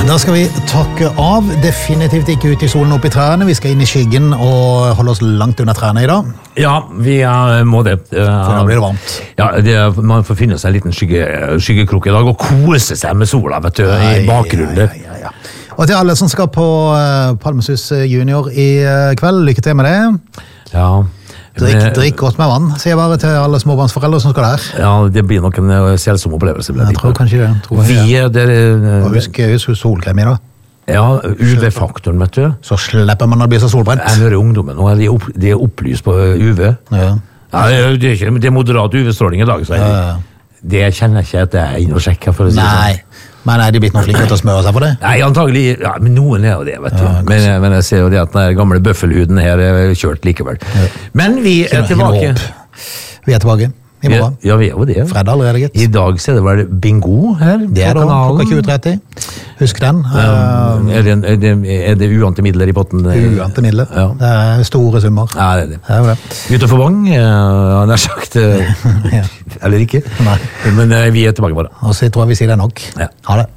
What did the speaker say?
Da skal vi takke av, definitivt ikke ut i solen opp i trærne, vi skal inn i skyggen og holde oss langt under trærne i dag. Ja, vi må det. For da blir det varmt. Ja, man får finne seg en liten skyggekrok i dag og kose seg med sola, vet du, i bakgrunnen. Ja. Og til alle som skal på Palmesus Junior i kveld, lykke til med det. Ja. Drikk godt med vann, sier jeg bare til alle småbarnsforeldre som skal der. Ja, det blir nok en selsom opplevelse. Jeg tror kanskje det. Og husk solkrem i da. Ja, UV-faktoren, vet du. Så slipper man å bli så solbrent. Jeg hører ungdommen nå, de opplyst på UV. Ja. Det er moderat UV-stråling i dag, så det kjenner jeg ikke at jeg er inne og sjekker, for å si det sånn. Nei, men er de blitt noe flinke til å smøre seg for det? Nei, antagelig, ja, men noen er jo det, vet du. Men jeg ser jo det at den gamle bøffelhuden her er kjørt likevel. Ja. Men vi er tilbake. Vi er tilbake i morgen. Ja, vi er jo det. Fredag allerede, gitt. I dag så er det vel bingo her. Det er klokka 20:30. Husk den. Er det uante midler i potten? Uante midler. Ja. Det er store summer. Ja, det er det. Det er det. Ute for vang, han har sagt. Ja. Eller ikke. Nei. Men vi er tilbake på det. Og så tror jeg vi sier det nok. Ja. Ha det.